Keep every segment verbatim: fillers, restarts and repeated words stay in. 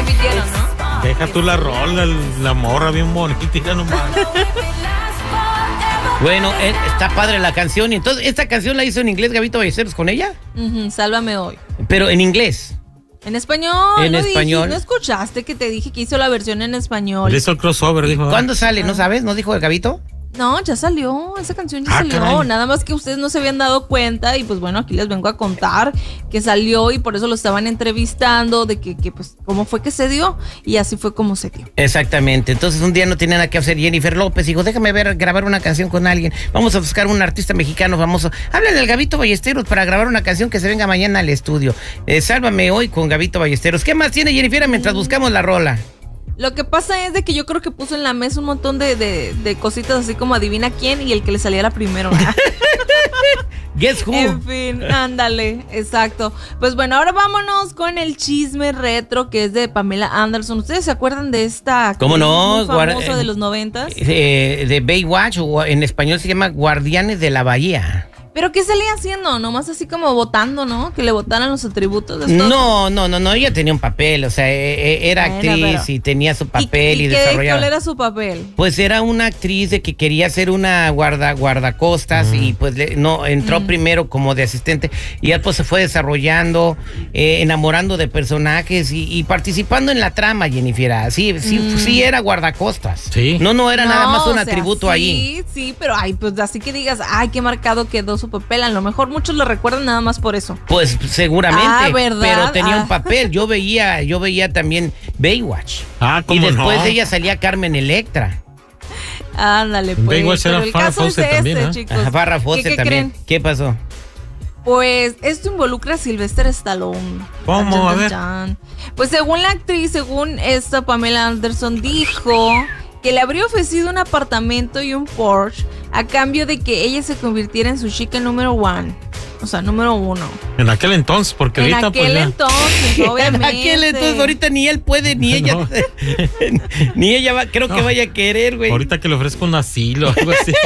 David Guetta, ¿no? Deja tú la rola, la morra bien bonita, nomás. Bueno, eh, está padre la canción. Y entonces, ¿esta canción la hizo en inglés Gabito Ballesteros con ella? Uh-huh, Sálvame Hoy. Pero en inglés. En español. En ¿no español. Dije, ¿no escuchaste que te dije que hizo la versión en español? Le hizo el crossover, dijo. ¿Cuándo sale? ¿No sabes? ¿No dijo el Gabito? No, ya salió, esa canción ya Ah, salió, caray. nada más que ustedes no se habían dado cuenta y pues bueno, aquí les vengo a contar que salió y por eso lo estaban entrevistando de que, que pues cómo fue que se dio y así fue como se dio. Exactamente, entonces un día no tenía nada que hacer Jennifer López, dijo, déjame ver, grabar una canción con alguien, vamos a buscar un artista mexicano famoso, háblale al Gabito Ballesteros para grabar una canción que se venga mañana al estudio, eh, Sálvame Hoy con Gabito Ballesteros. ¿Qué más tiene Jennifer mientras buscamos la rola? Lo que pasa es de que yo creo que puso en la mesa un montón de, de, de cositas así como adivina quién y el que le saliera primero. Guess who. En fin, ándale, exacto. Pues bueno, ahora vámonos con el chisme retro que es de Pamela Anderson. ¿Ustedes se acuerdan de esta ¿Cómo no? muy famosa Guarda- de los noventas? Eh, de Baywatch, o en español se llama Guardianes de la Bahía. ¿Pero qué salía haciendo? Nomás así como votando, ¿no? Que le votaran los atributos. ¿Es todo? No, no, no, no, ella tenía un papel, o sea, eh, eh, era Bueno, actriz pero- y tenía su papel y, ¿Y, y qué, desarrollaba. cuál era su papel? Pues era una actriz de que quería ser una guarda guardacostas Mm. y pues le- no entró Mm. primero como de asistente y ya pues se fue desarrollando, eh, enamorando de personajes y, y participando en la trama, Jennifer. Sí, sí, Mm. sí era guardacostas. Sí. No, no era nada más No, un o sea, atributo sí, ahí. Sí, sí, pero ay, pues así que digas, ay, qué marcado quedó su papel. A lo mejor muchos lo recuerdan nada más por eso. Pues seguramente, Ah, ¿verdad? pero tenía Ah. un papel. Yo veía, yo veía también Baywatch. Ah, Y ¿cómo después no? de ella salía Carmen Electra. Ándale, pues. Baywatch era pero el Farrah caso es Fawcett este, también, ¿eh? chicos. Ajá, Farrah ¿Qué- Fawcett qué también. creen? ¿Qué pasó? Pues esto involucra a Sylvester Stallone. ¿Cómo? Chan, A chan, ver. chan. Pues según la actriz, según esta Pamela Anderson dijo que le habría ofrecido un apartamento y un Porsche a cambio de que ella se convirtiera en su chica número one. O sea, número uno. En aquel entonces, porque En ahorita aquel pues ya. entonces, obviamente. En aquel entonces, ahorita ni él puede, ni ella. No. Ni ella va, creo que No. vaya a querer, güey. Ahorita que le ofrezco un asilo o algo así.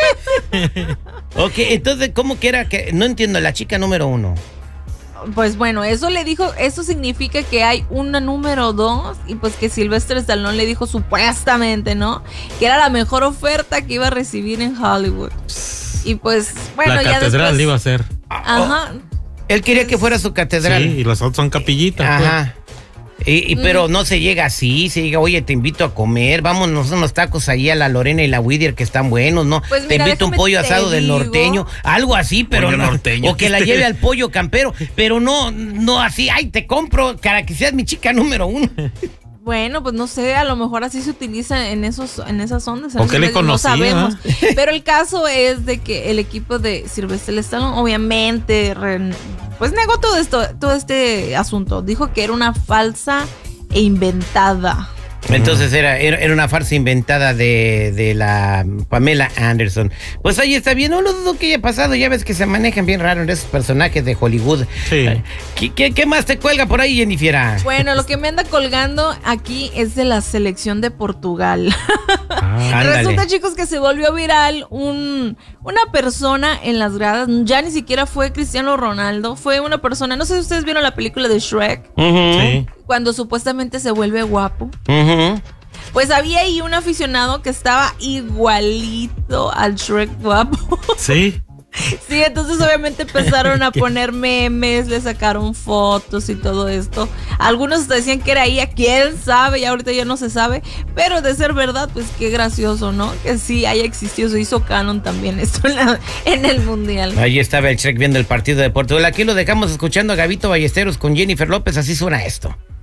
Ok, entonces, ¿cómo que era? Que no entiendo, la chica número uno. Pues bueno, eso le dijo, eso significa que hay una número dos y pues que Sylvester Stallone le dijo supuestamente, ¿no? Que era la mejor oferta que iba a recibir en Hollywood. Y pues, bueno, la ya catedral después... le iba a hacer. Ajá. Él quería que fuera su catedral. Sí, y los otros son capillitas. Ajá. Y, y- Mm. pero no se llega así, se llega, oye, te invito a comer, vámonos unos tacos ahí a la Lorena y la Whittier que están buenos, ¿no? Pues te mira, invito un déjame pollo te asado del digo. norteño, algo así, pero Pollo no, norteño. o que la lleve al pollo campero, pero no, no así, ay, te compro para que seas mi chica número uno. Bueno, pues no sé, a lo mejor así se utiliza en esos, en esas ondas. en ¿O esos qué le medios, conocía, No sabemos. Pero el caso es de que el equipo de Sylvester Stallone, obviamente, re- pues negó todo esto, todo este asunto. Dijo que era una falsa e inventada. Entonces era, era, era una farsa inventada de, de la Pamela Anderson. Pues ahí está bien, no lo dudo que haya pasado, ya ves que se manejan bien raro en esos personajes de Hollywood. Sí. ¿Qué, qué, qué más te cuelga por ahí, Jennifer? Bueno, lo que me anda colgando aquí es de la selección de Portugal. Ah, Ándale. Resulta, chicos, que se volvió viral un, una persona en las gradas. Ya ni siquiera fue Cristiano Ronaldo, fue una persona. No sé si ustedes vieron la película de Shrek, Ujú, sí. cuando supuestamente se vuelve guapo. ujú. Pues había ahí un aficionado que estaba igualito al Shrek guapo. Sí. Sí, entonces obviamente empezaron a poner memes, le sacaron fotos y todo esto. Algunos hasta decían que era ella, quién sabe, y ahorita ya no se sabe. Pero de ser verdad, pues qué gracioso, ¿no? Que sí haya existido, se hizo canon también esto en, la- en el mundial. Ahí estaba el Shrek viendo el partido de Portugal. Aquí lo dejamos escuchando a Gabito Ballesteros con Jennifer López. Así suena esto.